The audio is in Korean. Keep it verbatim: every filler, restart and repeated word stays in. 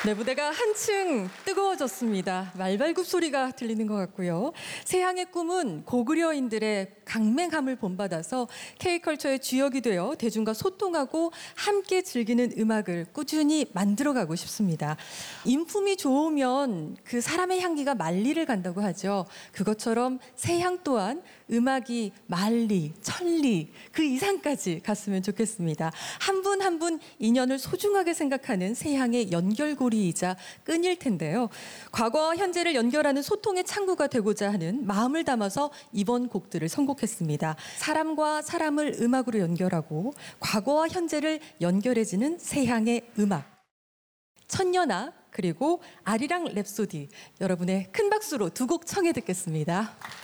네, 무대가 한층 뜨거워졌습니다. 말발굽 소리가 들리는 것 같고요. 세향의 꿈은 고구려인들의 강맹함을 본받아서 K컬처의 주역이 되어 대중과 소통하고 함께 즐기는 음악을 꾸준히 만들어가고 싶습니다. 인품이 좋으면 그 사람의 향기가 만리를 간다고 하죠. 그것처럼 세향 또한 음악이 만리, 천리, 그 이상까지 갔으면 좋겠습니다. 한 분 한 분 인연을 소중하게 생각하는 세향의 연결고리이자 끈일 텐데요. 과거와 현재를 연결하는 소통의 창구가 되고자 하는 마음을 담아서 이번 곡들을 선곡했습니다. 사람과 사람을 음악으로 연결하고 과거와 현재를 연결해지는 세향의 음악. 천년아 그리고 아리랑 랩소디, 여러분의 큰 박수로 두 곡 청해 듣겠습니다.